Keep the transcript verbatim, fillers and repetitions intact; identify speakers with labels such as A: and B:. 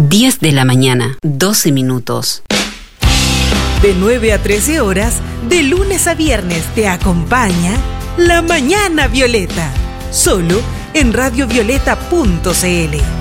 A: diez de la mañana, doce minutos.
B: De nueve a trece horas, de lunes a viernes te acompaña La Mañana Violeta, solo en radio violeta punto c l.